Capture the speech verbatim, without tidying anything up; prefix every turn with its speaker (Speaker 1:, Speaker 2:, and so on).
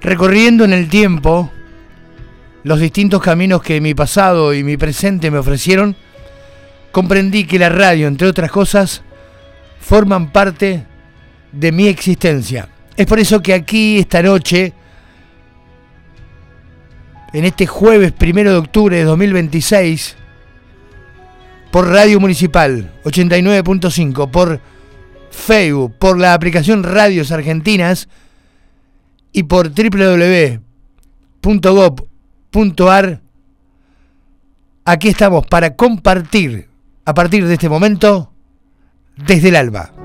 Speaker 1: Recorriendo en el tiempo los distintos caminos que mi pasado y mi presente me ofrecieron, comprendí que la radio, entre otras cosas, forman parte de mi existencia. Es por eso que aquí, esta noche, en este jueves primero de octubre de dos mil veintiséis, por Radio Municipal ochenta y nueve punto cinco, por Facebook, por la aplicación Radios Argentinas y por doble u doble u doble u punto gob punto ar, aquí estamos para compartir, a partir de este momento, desde el alba.